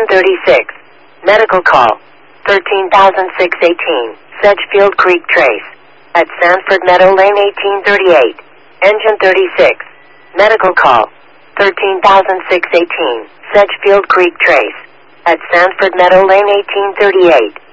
Engine 36. Medical call. 13,618. Sedgefield Creek Trace. At Sanford Meadow Lane 1838. Engine 36. Medical call. 13,618. Sedgefield Creek Trace. At Sanford Meadow Lane 1838.